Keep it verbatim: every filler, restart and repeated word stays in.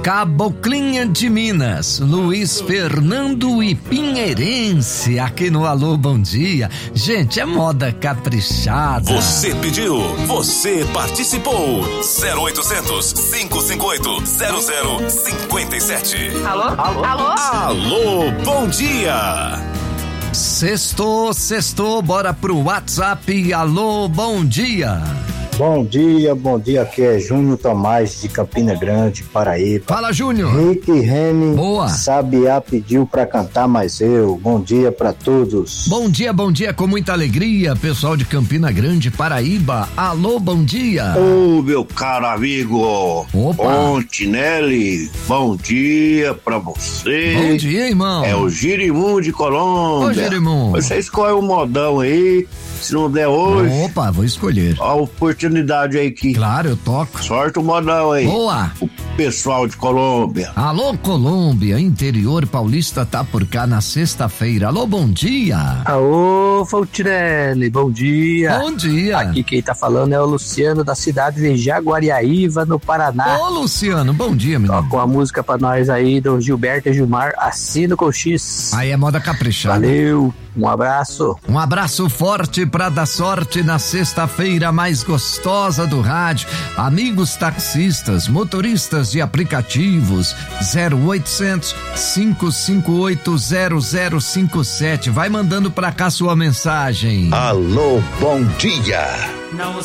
Caboclinha de Minas, Luiz Fernando e Pinheirense, aqui no Alô Bom Dia. Gente, é moda caprichada. Você pediu, você participou. zero oitocentos, cinco cinco oito, zero zero cinco sete. Alô? Alô? Alô? Alô, bom dia. Sextou, sextou, bora pro WhatsApp. Alô, bom dia. Bom dia, bom dia, aqui é Júnior Tomás de Campina Grande, Paraíba. Fala, Júnior. Rick Rene, boa. Sabiá pediu pra cantar mais eu. Bom dia pra todos. Bom dia, bom dia, com muita alegria, pessoal de Campina Grande, Paraíba. Alô, bom dia. Ô, meu caro amigo. Opa. Pontinelli, bom dia pra você. Bom dia, irmão. É o Girimum de Colômbia. Ô, Girimum. Você escolhe um modão aí, se não der hoje. Opa, vou escolher. A oportunidade aí que... Claro, eu toco. Sorte o modão aí. Boa. O pessoal de Colômbia. Alô, Colômbia, interior paulista tá por cá na sexta-feira. Alô, bom dia. Alô, Fontinelli, bom dia. Bom dia. Aqui quem tá falando é o Luciano da cidade de Jaguariaíva, no Paraná. Ô, Luciano, bom dia, menino. Toca uma música pra nós aí do Gilberto e Gilmar, Assino com X. Aí é moda caprichada. Valeu, um abraço. Um abraço forte pra dar sorte na sexta-feira mais gostosa do rádio. Amigos taxistas, motoristas de aplicativos, zero oitocentos, cinco cinco oito, zero zero cinco sete. Vai mandando pra cá sua mensagem. Alô, bom dia. Não